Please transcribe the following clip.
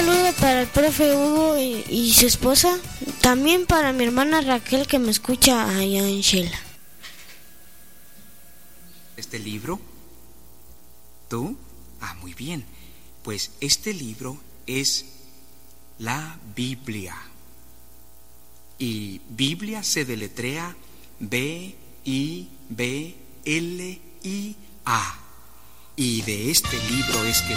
saludo para el profe Hugo y su esposa. También para mi hermana Raquel, que me escucha allá en Shela. ¿Este libro? ¿Tú? Muy bien. Pues este libro es la Biblia. Y Biblia se deletrea B-I-B-L-I-A. Y de este libro es que